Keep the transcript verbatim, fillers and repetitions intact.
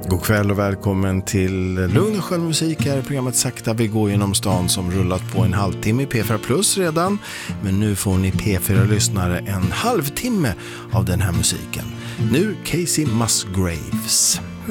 God kväll och välkommen till Lugn och skön musik här i programmet Sakta vi går genom stan som rullat på en halvtimme i P fyra Plus redan. Men nu får ni P fyra-lyssnare en halvtimme av den här musiken. Nu Casey Musgraves.